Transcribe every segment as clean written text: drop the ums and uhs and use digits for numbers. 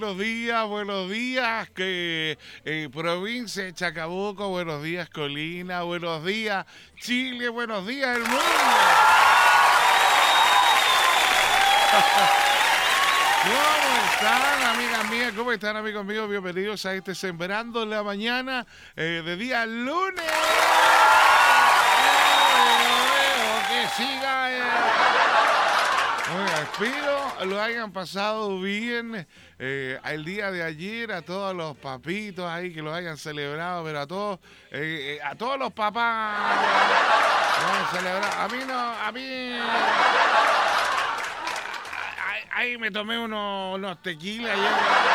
buenos días, que provincia de Chacabuco, buenos días, Colina, buenos días, Chile, buenos días, el mundo. ¿Cómo están, amigas mías? ¿Cómo están, amigos míos? Bienvenidos a este Sembrando la Mañana de día lunes. Que siga. Oiga, espero lo hayan pasado bien el día de ayer, a todos los papitos ahí que lo hayan celebrado, pero a todos los papás lo hayan celebrado. A mí no, a mí... Ahí me tomé unos tequilas ayer.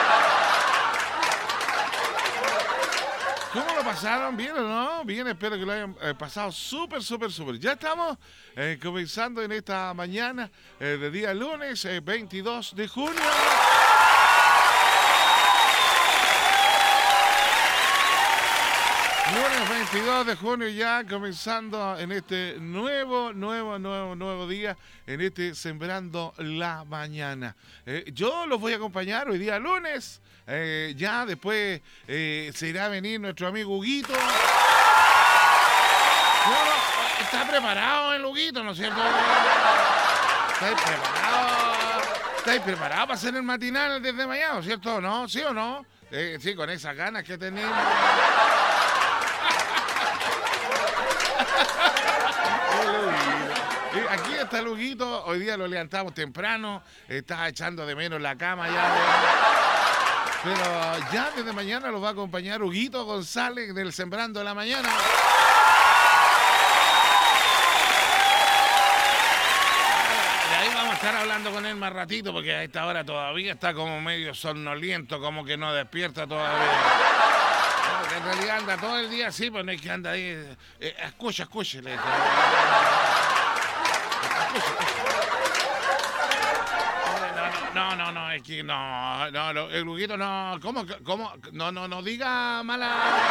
¿Cómo lo pasaron? ¿Bien o no? Bien, espero que lo hayan pasado súper. Ya estamos comenzando en esta mañana de día lunes, 22 de junio. Lunes 22 de junio ya comenzando en este nuevo día, en este Sembrando la Mañana. Yo los voy a acompañar hoy día lunes, ya después se irá a venir nuestro amigo Huguito. Bueno, ¿está preparado el Huguito, no es cierto? ¿Estáis preparados para hacer el matinal desde mañana, no es cierto? ¿No? ¿Sí o no? Sí, con esas ganas que tenemos. Aquí está el Huguito, hoy día lo levantamos temprano, está echando de menos la cama ya. Pero ya desde mañana lo va a acompañar Huguito González del Sembrando la Mañana. De ahí vamos a estar hablando con él más ratito, porque a esta hora todavía está como medio somnoliento, como que no despierta todavía. En realidad anda todo el día así, pues no es que anda ahí. Escuche. No, es que no, el Huguito no, ¿cómo? No diga mala.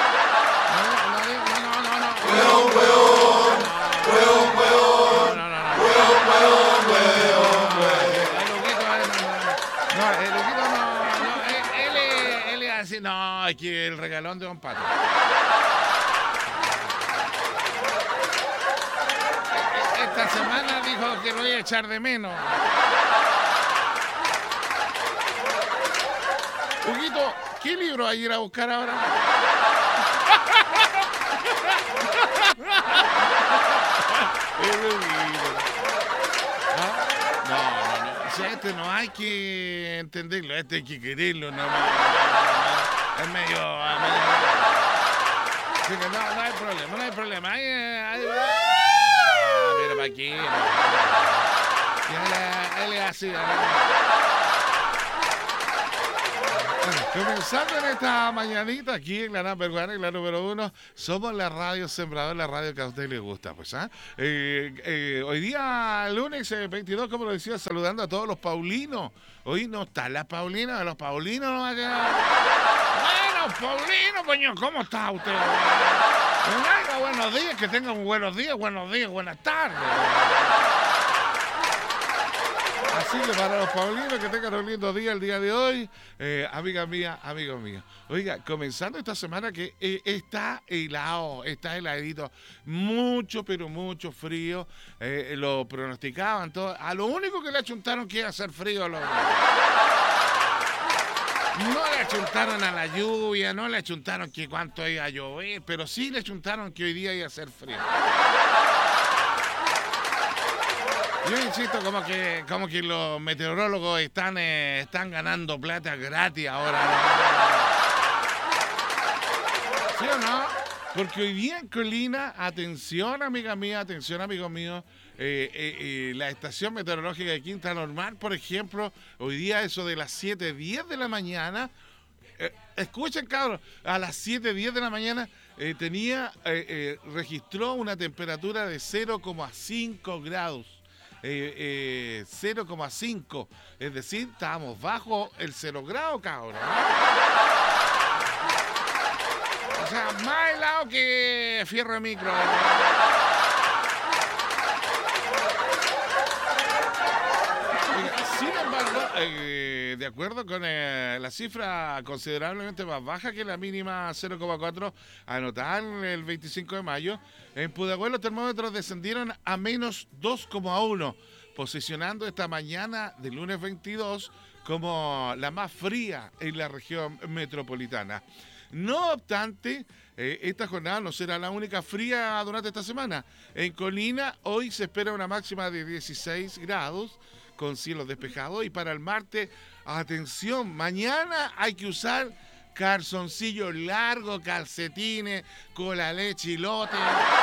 El Huguito no, él es así, no, es que el regalón de Don Pato. Esta semana dijo que lo voy a echar de menos. Huguito, ¿qué libro hay que ir a buscar ahora? No. O sea, este no hay que entenderlo, este hay que quererlo nomás. Es medio. Así que no hay problema. Pero para aquí. Él es así, comenzando en esta mañanita aquí en la Number One, en la número 1, somos la radio Sembrador, la radio que a usted le gusta, pues, hoy día, lunes 22, como lo decía, saludando a todos los paulinos. Hoy no está la Paulina, de los paulinos no va a quedar. Bueno, Paulino, coño, ¿cómo está usted? Buenos días, que tengan buenos días, buenas tardes. Así que para los paulinos, que tengan un lindo día el día de hoy, amiga mía, amigo mío. Oiga, comenzando esta semana que está helado, está heladito, mucho, pero mucho frío. Lo pronosticaban todo. A lo único que le achuntaron que iba a hacer frío. No le achuntaron a la lluvia, no le achuntaron que cuánto iba a llover, pero sí le achuntaron que hoy día iba a hacer frío. Yo insisto, como que los meteorólogos están ganando plata gratis ahora, ¿no? ¿Sí o no? Porque hoy día en Colina, atención amiga mía, atención amigo mío, la estación meteorológica de Quinta Normal, por ejemplo, hoy día eso de las 7:10 de la mañana, escuchen cabros, a las 7:10 de la mañana registró una temperatura de 0,5 grados. 0,5, es decir, estábamos bajo el 0 grado, cabrón. O sea, más helado que fierro de micro. Sin embargo, de acuerdo con la cifra considerablemente más baja que la mínima 0,4 anotada el 25 de mayo, en Pudahuel los termómetros descendieron a menos 2,1, posicionando esta mañana del lunes 22 como la más fría en la región metropolitana. No obstante, esta jornada no será la única fría durante esta semana. En Colina hoy se espera una máxima de 16 grados con cielos despejados, y para el martes, atención, mañana hay que usar calzoncillos largos, calcetines, cola leche y lote,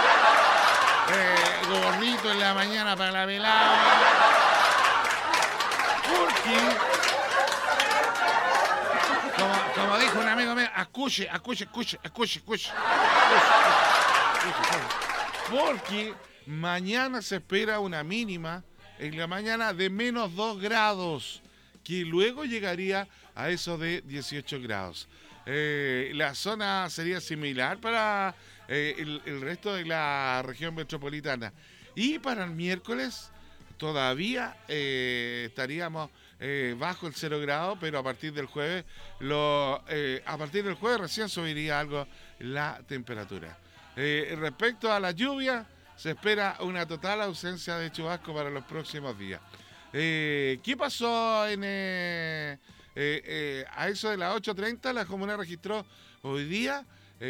gorrito en la mañana para la velada, porque como dijo un amigo mío, escuche, porque mañana se espera una mínima en la mañana de menos 2 grados, que luego llegaría a eso de 18 grados. La zona sería similar para el resto de la región metropolitana. Y para el miércoles todavía estaríamos bajo el 0 grado, pero a partir del jueves recién subiría algo la temperatura. Respecto a la lluvia, se espera una total ausencia de chubasco para los próximos días. ¿Qué pasó a eso de las 8:30? La comuna registró hoy día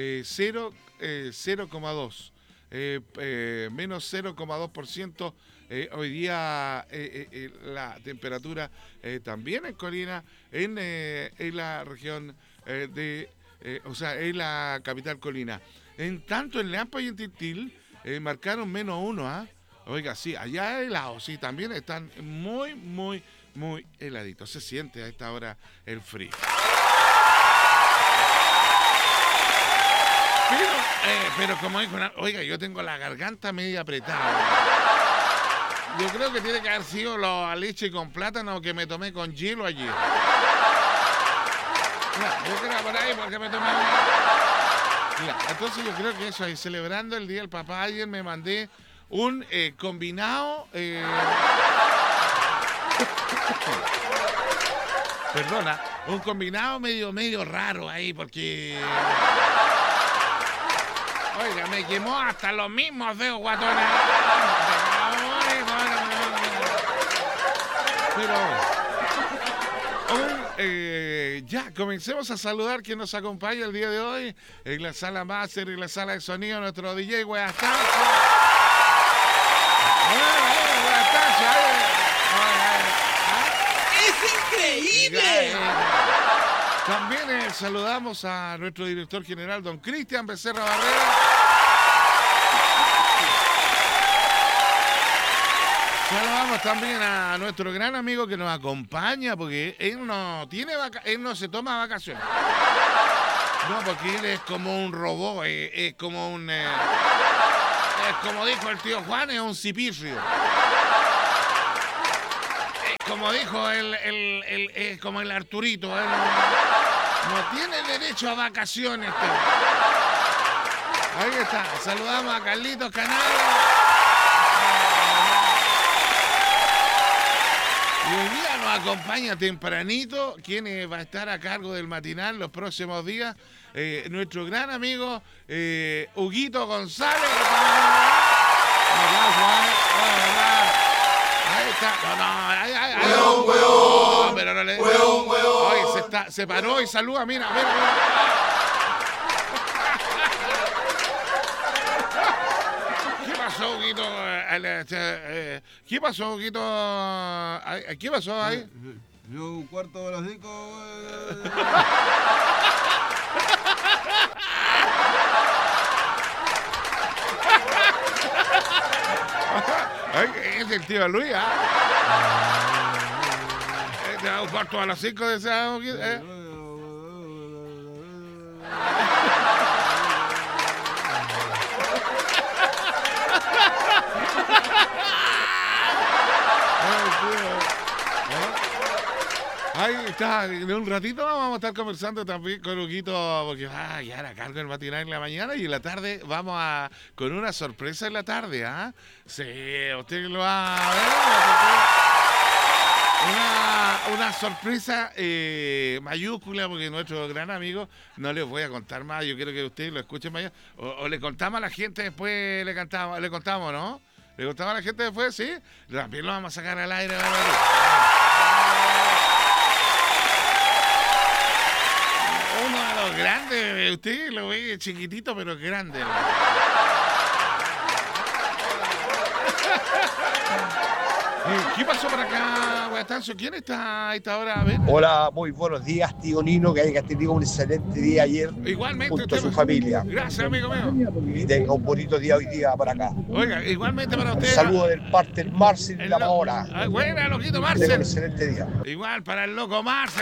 0,2. Menos 0,2%. Hoy día la temperatura también en Colina, en la región en la capital Colina. En tanto en Lampa y en Tiltil marcaron menos 1, ¿ah? Oiga, sí, allá helados, sí, también están muy, muy, muy heladitos. Se siente a esta hora el frío. Pero como dijo, oiga, yo tengo la garganta media apretada. Yo creo que tiene que haber sido la leche con plátano que me tomé con hielo ayer. Yo creo por ahí porque me tomé... Entonces yo creo que eso ahí, celebrando el Día del Papá, ayer me mandé un combinado... Perdona, un combinado medio raro ahí porque... Oiga, me quemó hasta los mismos dedos, guatona. Pero hoy ya comencemos a saludar quien nos acompaña el día de hoy en la sala máster, en la sala de sonido, nuestro DJ Weastancia. ¡Es increíble! También saludamos a nuestro director general, don Cristian Becerra Barrera. Saludamos también a nuestro gran amigo que nos acompaña, porque él no se toma vacaciones. No, porque él es como un robot, es como un... es como dijo el tío Juan, es un cipirrio. Como dijo es como el Arturito, no tiene derecho a vacaciones. Ahí está, saludamos a Carlitos Canales. Y hoy día nos acompaña tempranito, quien va a estar a cargo del matinal los próximos días, nuestro gran amigo Huguito González. Un aplauso, ahí está. No, pero no le... Oye, se paró y saluda, mira. ¿Qué pasó, Huguito? ¿Qué pasó, Huguito? ¿Qué pasó ahí? Yo un cuarto de las 5. Es el tío Luis, ¿ah? Te va a un cuarto a las 5 de esa... Ahí está, en un ratito vamos a estar conversando también con Huguito, porque ya era cargo el matinal en la mañana y en la tarde vamos con una sorpresa en la tarde, ¿ah? Sí, usted lo va a ver. Una sorpresa mayúscula porque nuestro gran amigo, no les voy a contar más, yo quiero que ustedes lo escuchen mañana. O le contamos a la gente después, le contamos, ¿no? ¿Le contamos a la gente después? ¿Sí? También lo vamos a sacar al aire. Uno de los grandes, usted lo ve chiquitito, pero es grande. ¿Qué pasó por acá, Guastanzo? ¿Quién está a esta hora? A ver. Hola, muy buenos días, tío Nino, que haya tenido un excelente día ayer. Igualmente, junto a usted, su familia. Gracias, amigo mío. Y tenga un bonito día hoy día para acá. Oiga, igualmente para usted. Saludos del parte del Marcel de la Mahona. Buena, loquito Tenga un Marcel. excelente día. Igual para el loco Marcel.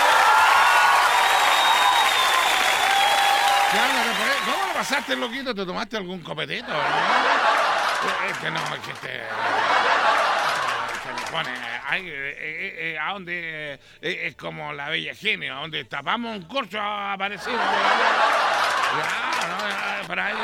¿Qué onda, ¿cómo lo pasaste, loquito? ¿Te tomaste algún copetito? ¿No? No, es que se le pone ahí, a donde es como la bella genio, a donde tapamos un corcho aparecido. Ya, no, para ahí.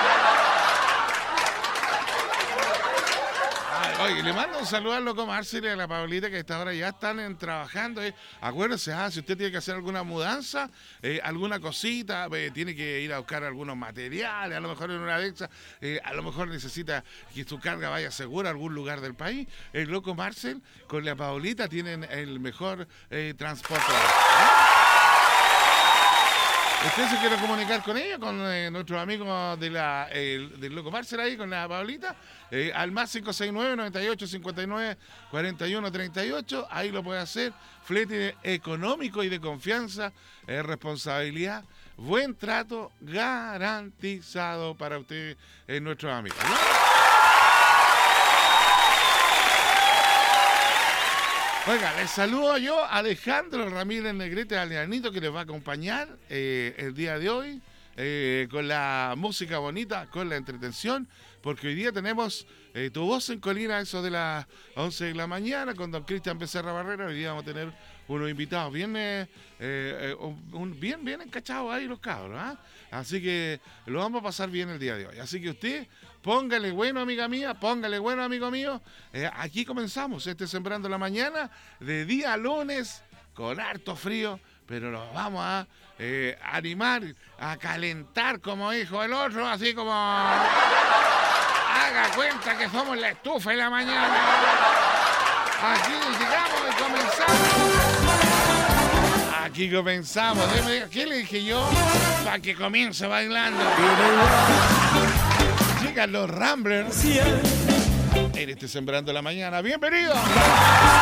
Oye, le mando un saludo al loco Marcel y a la Pablita que a esta hora ya están trabajando. Acuérdese, si usted tiene que hacer alguna mudanza, alguna cosita, tiene que ir a buscar algunos materiales, a lo mejor en una de esas, a lo mejor necesita que su carga vaya segura a algún lugar del país. El loco Marcel con la Pablita tienen el mejor transporte. ¿Usted se quiere comunicar con ellos, con nuestros amigos de del loco Marcel ahí, con la Pablita? Al más 569-98-59-41-38, ahí lo puede hacer. Flete económico y de confianza, responsabilidad, buen trato garantizado para usted, nuestros amigos, ¿no? Oiga, les saludo yo, Alejandro Ramírez Negrete Alianito, que les va a acompañar el día de hoy con la música bonita, con la entretención, porque hoy día tenemos Tu Voz en Colina, eso de las 11 de la mañana, con don Cristian Becerra Barrera. Hoy día vamos a tener unos invitados bien encachados ahí los cabros, ¿ah? Así que lo vamos a pasar bien el día de hoy. Así que usted, póngale bueno, amiga mía, póngale bueno, amigo mío. Aquí comenzamos Sembrando la Mañana, de día lunes, con harto frío, pero nos vamos a animar, a calentar, como dijo el otro, así como haga cuenta que somos la estufa de la mañana. Aquí llegamos y comenzamos. Aquí comenzamos. ¿Qué le dije yo? Para que comience bailando. Llegan los Ramblers en Sembrando la Mañana. ¡Bienvenidos!